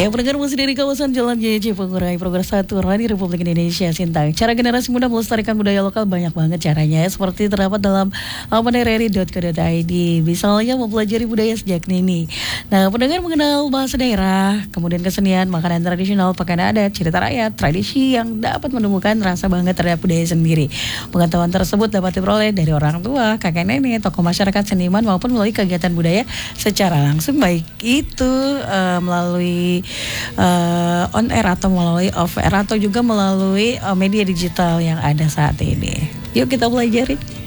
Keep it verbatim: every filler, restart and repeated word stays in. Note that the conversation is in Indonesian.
Ya, pendengar musik dari kawasan Jalan J J Pengurai Progres satu Radio Republik Indonesia Sintang. Cara generasi muda melestarikan budaya lokal banyak banget caranya, seperti terdapat dalam amandaireri dot co dot i d. Misalnya mempelajari budaya sejak dini. Nah, pendengar mengenal bahasa daerah, kemudian kesenian, makanan tradisional, pakaian adat, cerita rakyat, tradisi yang dapat menemukan rasa bangga terhadap budaya sendiri. Pengetahuan tersebut dapat diperoleh dari orang tua, kakek nenek, tokoh masyarakat, seniman maupun melalui kegiatan budaya secara langsung, baik itu uh, melalui Uh, on air atau melalui off air atau juga melalui uh, media digital yang ada saat ini. Yuk kita pelajari.